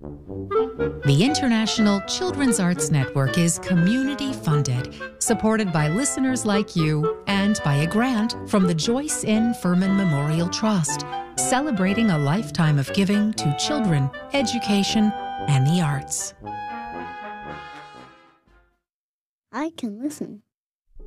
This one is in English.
The International Children's Arts Network is community-funded, supported by listeners like you, and by a grant from the Joyce N. Furman Memorial Trust, celebrating a lifetime of giving to children, education, and the arts. I can listen.